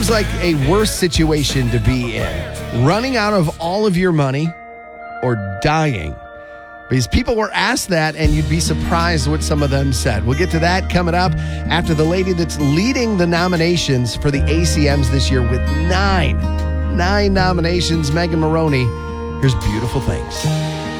seems like a worse situation to be in? Running out of all of your money or dying? Because people were asked that, and you'd be surprised what some of them said. We'll get to that coming up after the lady that's leading the nominations for the ACMs this year with nine nominations, Megan Moroney. Here's Beautiful Things.